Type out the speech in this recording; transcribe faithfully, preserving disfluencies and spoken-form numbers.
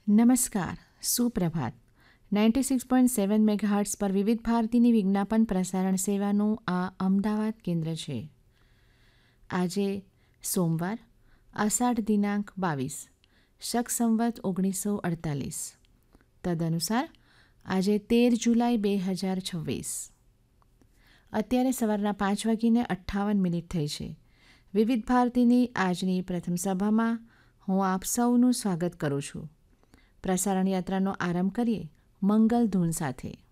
નમસ્કાર, સુપ્રભાત. Ninety six point seven megahertz પર વિવિધ ભારતીની વિજ્ઞાપન પ્રસારણ સેવાનું આ અમદાવાદ કેન્દ્ર છે. આજે સોમવાર, અષાઢ દિનાંક બાવીસ, શક સંવત ઓગણીસો અડતાલીસ. તદનુસાર આજે તેર જુલાઈ બે હજાર છવ્વીસ. અત્યારે સવારના પાંચ વાગીને અઠ્ઠાવન મિનિટ થઈ છે. વિવિધ ભારતીની આજની પ્રથમ સભામાં હું આપ સૌનું સ્વાગત કરું છું. પ્રસારણ યાત્રાનો આરંભ કરીએ મંગલ ધૂન સાથે.